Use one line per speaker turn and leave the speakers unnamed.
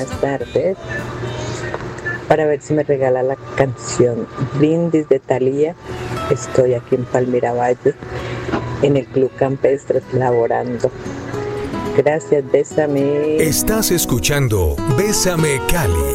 buenas tardes. Para ver si me regala la canción Brindis de Thalía. Estoy aquí en Palmira Valle, en el Club Campestre, laborando. Gracias, bésame.
Estás escuchando Bésame Cali.